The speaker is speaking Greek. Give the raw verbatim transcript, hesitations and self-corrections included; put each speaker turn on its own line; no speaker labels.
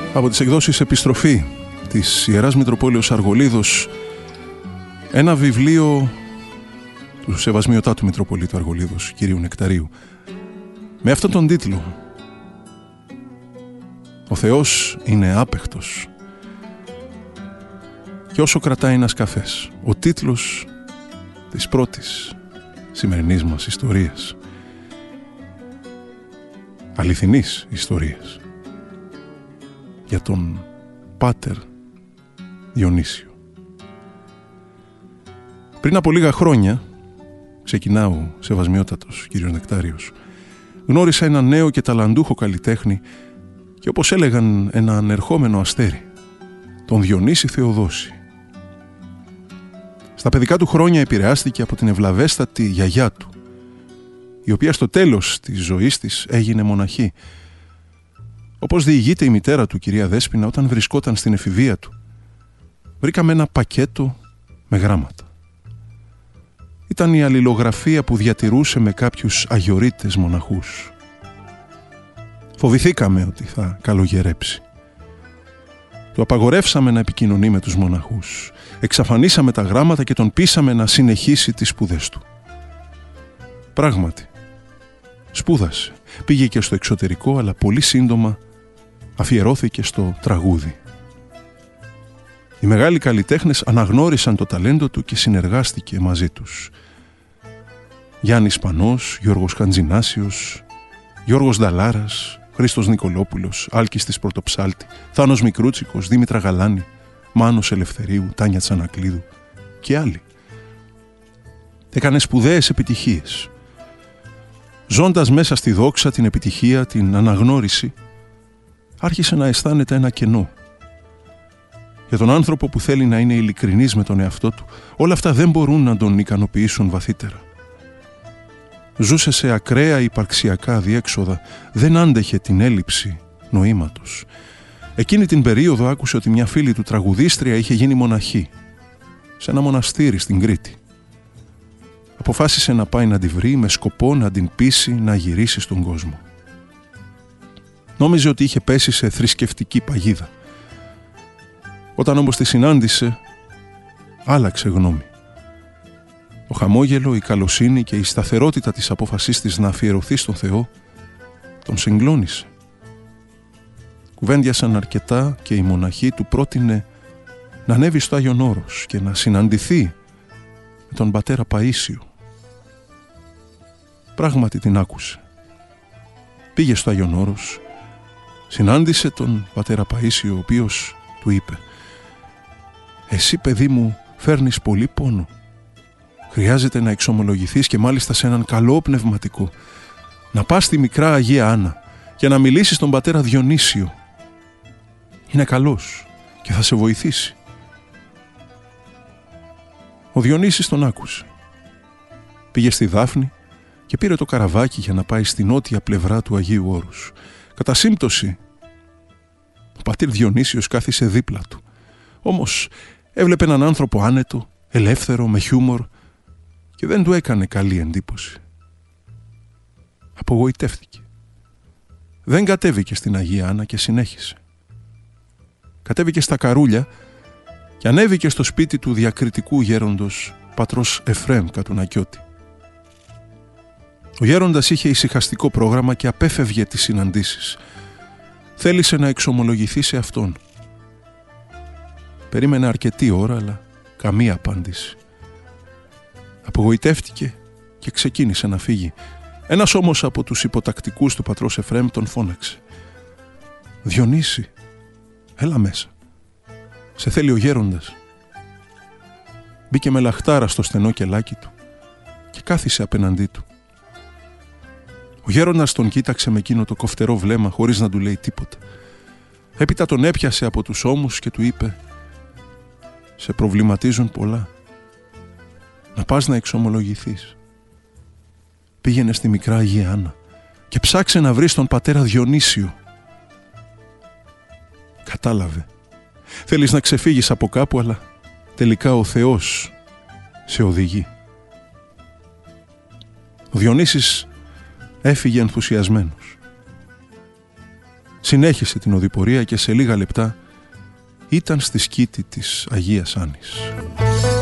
Από τις εκδόσεις Επιστροφή της Ιεράς Μητροπόλεως Αργολίδος, ένα βιβλίο του Σεβασμιωτάτου Μητροπολίτου Αργολίδος, κυρίου Νεκταρίου, με αυτόν τον τίτλο: «Ο Θεός είναι άπεχτος και όσο κρατάει ένας καφές». Ο τίτλος της πρώτης σημερινής μας ιστορίας, αληθινής ιστορίας, για τον Πάτερ Διονύσιο. Πριν από λίγα χρόνια, ξεκινά ο Σεβασμιότατος κύριος Νεκτάριος, γνώρισα ένα νέο και ταλαντούχο καλλιτέχνη και, όπως έλεγαν, ένα ανερχόμενο αστέρι, τον Διονύση Θεοδόση. Στα παιδικά του χρόνια επηρεάστηκε από την ευλαβέστατη γιαγιά του, η οποία στο τέλος της ζωής της έγινε μοναχή. Όπως διηγείται η μητέρα του, κυρία Δέσποινα, όταν βρισκόταν στην εφηβεία του, βρήκαμε ένα πακέτο με γράμματα. Ήταν η αλληλογραφία που διατηρούσε με κάποιους αγιορείτες μοναχούς. Φοβηθήκαμε ότι θα καλογερέψει. Του απαγορεύσαμε να επικοινωνεί με τους μοναχούς. Εξαφανίσαμε τα γράμματα και τον πείσαμε να συνεχίσει τις σπουδές του. Πράγματι, σπούδασε. Πήγε και στο εξωτερικό, αλλά πολύ σύντομα αφιερώθηκε στο τραγούδι. Οι μεγάλοι καλλιτέχνες αναγνώρισαν το ταλέντο του και συνεργάστηκε μαζί τους. Γιάννης Πανός, Γιώργος Χαντζινάσιος, Γιώργος Νταλάρας, Χρήστος Νικολόπουλος, Άλκης της Πρωτοψάλτη, Θάνος Μικρούτσικος, Δήμητρα Γαλάνη, Μάνος Ελευθερίου, Τάνια Τσανακλίδου και άλλοι. Έκανε σπουδαίες επιτυχίες. Ζώντας μέσα στη δόξα, την επιτυχία, την αναγνώριση, άρχισε να αισθάνεται ένα κενό. Για τον άνθρωπο που θέλει να είναι ειλικρινής με τον εαυτό του, όλα αυτά δεν μπορούν να τον ικανοποιήσουν βαθύτερα. Ζούσε σε ακραία υπαρξιακά αδιέξοδα, δεν άντεχε την έλλειψη νοήματος. Εκείνη την περίοδο άκουσε ότι μια φίλη του τραγουδίστρια είχε γίνει μοναχή σε ένα μοναστήρι στην Κρήτη. Αποφάσισε να πάει να τη βρει με σκοπό να την πείσει να γυρίσει στον κόσμο. Νόμιζε ότι είχε πέσει σε θρησκευτική παγίδα. Όταν όμως τη συνάντησε, άλλαξε γνώμη. Το χαμόγελο, η καλοσύνη και η σταθερότητα της απόφασής της να αφιερωθεί στον Θεό τον συγκλώνησε. Κουβέντιασαν αρκετά και η μοναχή του πρότεινε να ανέβει στο Άγιον Όρος και να συναντηθεί με τον πατέρα Παΐσιο. Πράγματι την άκουσε. Πήγε στο Άγιον Όρος, συνάντησε τον πατέρα Παΐσιο, ο οποίος του είπε: «Εσύ, παιδί μου, φέρνεις πολύ πόνο. Χρειάζεται να εξομολογηθείς, και μάλιστα σε έναν καλό πνευματικό. Να πας στη μικρά Αγία Άννα και να μιλήσεις στον πατέρα Διονύσιο. Είναι καλός και θα σε βοηθήσει». Ο Διονύσης τον άκουσε. Πήγε στη Δάφνη και πήρε το καραβάκι για να πάει στη νότια πλευρά του Αγίου Όρους. Κατά σύμπτωση, ο πατήρ Διονύσιος κάθισε δίπλα του. Όμως έβλεπε έναν άνθρωπο άνετο, ελεύθερο, με χιούμορ, και δεν του έκανε καλή εντύπωση. Απογοητεύτηκε. Δεν κατέβηκε στην Αγία Άννα και συνέχισε. Κατέβηκε στα Καρούλια και ανέβηκε στο σπίτι του διακριτικού γέροντος πατρός Εφραίμ Κατουνακιώτη. Ο γέροντας είχε ησυχαστικό πρόγραμμα και απέφευγε τις συναντήσεις. Θέλησε να εξομολογηθεί σε αυτόν. Περίμενε αρκετή ώρα, αλλά καμία απάντηση. Απογοητεύτηκε και ξεκίνησε να φύγει. Ένας όμως από τους υποτακτικούς του πατρός Εφραίμ τον φώναξε: «Διονύση, έλα μέσα. Σε θέλει ο γέροντας». Μπήκε με λαχτάρα στο στενό κελάκι του και κάθισε απέναντί του. Ο γέροντας τον κοίταξε με εκείνο το κοφτερό βλέμμα, χωρίς να του λέει τίποτα. Έπειτα τον έπιασε από τους ώμους και του είπε: «Σε προβληματίζουν πολλά. Να πας να εξομολογηθείς. Πήγαινε στη μικρά Αγία Άννα και ψάξε να βρεις τον πατέρα Διονύσιο». Κατάλαβε. Θέλεις να ξεφύγεις από κάπου, αλλά τελικά ο Θεός σε οδηγεί. Ο Διονύσης έφυγε ενθουσιασμένος. Συνέχισε την οδηπορία και σε λίγα λεπτά ήταν στη σκήτη της Αγίας Άννης.